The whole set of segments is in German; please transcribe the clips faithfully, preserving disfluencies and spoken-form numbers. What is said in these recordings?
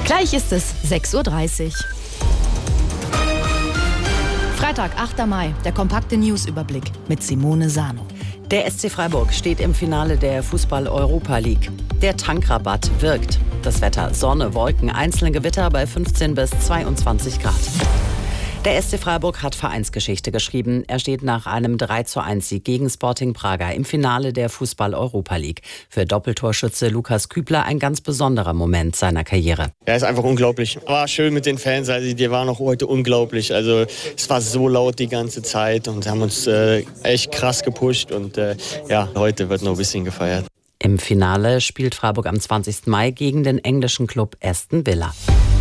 Gleich ist es sechs Uhr dreißig. Freitag, achter Mai, der kompakte Newsüberblick mit Simone Sano. Der S C Freiburg steht im Finale der Fußball-Europa League. Der Tankrabatt wirkt. Das Wetter: Sonne, Wolken, einzelne Gewitter bei fünfzehn bis zweiundzwanzig Grad. Der S C Freiburg hat Vereinsgeschichte geschrieben. Er steht nach einem drei zu eins Sieg gegen Sporting Braga im Finale der Fußball-Europa League. Für Doppeltorschütze Lukas Kübler ein ganz besonderer Moment seiner Karriere. Ja, ist einfach unglaublich. War schön mit den Fans, also die waren auch heute unglaublich. Also es war so laut die ganze Zeit und haben uns äh, echt krass gepusht und äh, ja, heute wird noch ein bisschen gefeiert. Im Finale spielt Freiburg am zwanzigsten Mai gegen den englischen Club Aston Villa.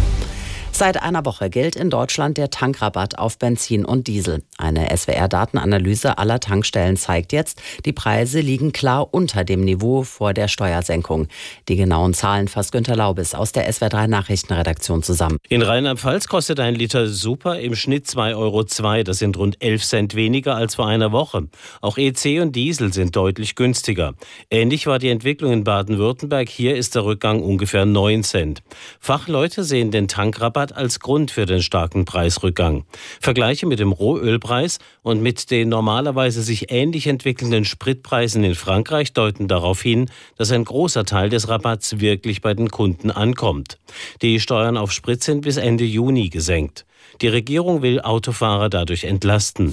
Seit einer Woche gilt in Deutschland der Tankrabatt auf Benzin und Diesel. Eine S W R-Datenanalyse aller Tankstellen zeigt jetzt, die Preise liegen klar unter dem Niveau vor der Steuersenkung. Die genauen Zahlen fasst Günter Laubis aus der S W R drei Nachrichtenredaktion zusammen. In Rheinland-Pfalz kostet ein Liter Super im Schnitt zwei Euro zwei. Das sind rund elf Cent weniger als vor einer Woche. Auch E C und Diesel sind deutlich günstiger. Ähnlich war die Entwicklung in Baden-Württemberg. Hier ist der Rückgang ungefähr neun Cent. Fachleute sehen den Tankrabatt als Grund für den starken Preisrückgang. Vergleiche mit dem Rohölpreis und mit den normalerweise sich ähnlich entwickelnden Spritpreisen in Frankreich deuten darauf hin, dass ein großer Teil des Rabatts wirklich bei den Kunden ankommt. Die Steuern auf Sprit sind bis Ende Juni gesenkt. Die Regierung will Autofahrer dadurch entlasten.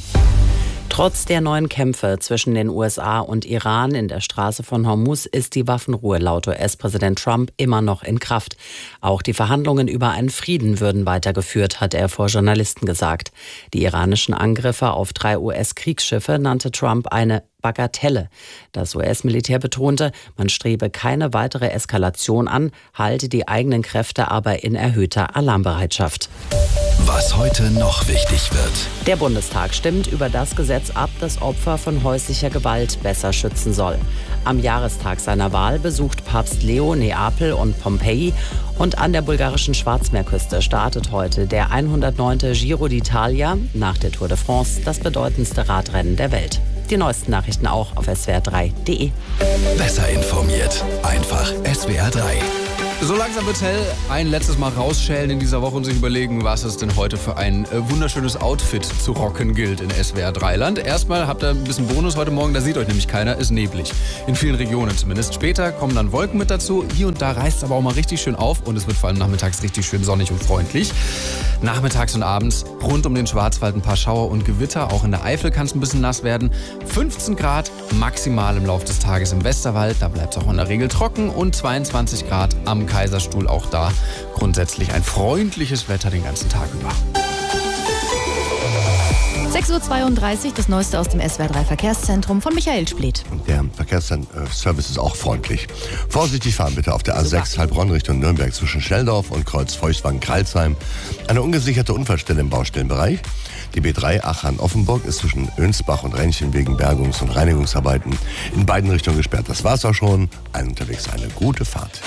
Trotz der neuen Kämpfe zwischen den U S A und Iran in der Straße von Hormuz ist die Waffenruhe laut U S-Präsident Trump immer noch in Kraft. Auch die Verhandlungen über einen Frieden würden weitergeführt, hat er vor Journalisten gesagt. Die iranischen Angriffe auf drei U S-Kriegsschiffe nannte Trump eine Bagatelle. Das U S-Militär betonte, man strebe keine weitere Eskalation an, halte die eigenen Kräfte aber in erhöhter Alarmbereitschaft. Was heute noch wichtig wird. Der Bundestag stimmt über das Gesetz ab, das Opfer von häuslicher Gewalt besser schützen soll. Am Jahrestag seiner Wahl besucht Papst Leo Neapel und Pompeji und an der bulgarischen Schwarzmeerküste startet heute der hundertneunte Giro d'Italia, nach der Tour de France das bedeutendste Radrennen der Welt. Die neuesten Nachrichten auch auf S W R drei punkt de. Besser informiert. Einfach S W R drei. So langsam wird hell. Ein letztes Mal rausschälen in dieser Woche und sich überlegen, was es denn heute für ein äh, wunderschönes Outfit zu rocken gilt in S W R drei Land. Erstmal habt ihr ein bisschen Bonus heute Morgen, da sieht euch nämlich keiner, ist neblig. In vielen Regionen zumindest. Später kommen dann Wolken mit dazu. Hier und da reißt es aber auch mal richtig schön auf und es wird vor allem nachmittags richtig schön sonnig und freundlich. Nachmittags und abends rund um den Schwarzwald ein paar Schauer und Gewitter. Auch in der Eifel kann es ein bisschen nass werden. fünfzehn Grad maximal im Laufe des Tages im Westerwald. Da bleibt es auch in der Regel trocken. Und zweiundzwanzig Grad am Kaiserstuhl. Auch da grundsätzlich ein freundliches Wetter den ganzen Tag über. sechs Uhr zweiunddreißig, das Neueste aus dem S W R drei Verkehrszentrum von Michael Spleth. Der Verkehrsservice ist auch freundlich. Vorsichtig fahren bitte auf der A sechs Heilbronn Richtung Nürnberg zwischen Schnelldorf und Kreuz Feuchtwangen-Kralsheim. Eine ungesicherte Unfallstelle im Baustellenbereich. Die B drei Aachen-Offenburg ist zwischen Önsbach und Rennchen wegen Bergungs- und Reinigungsarbeiten in beiden Richtungen gesperrt. Das war's auch schon. Allen unterwegs eine gute Fahrt.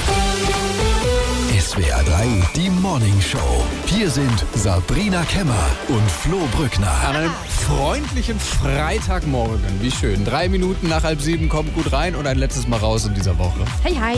S W R drei, die Morning Show. Hier sind Sabrina Kemmer und Flo Brückner. An einem freundlichen Freitagmorgen. Wie schön. Drei Minuten nach halb sieben, kommt gut rein und ein letztes Mal raus in dieser Woche. Hey, hi.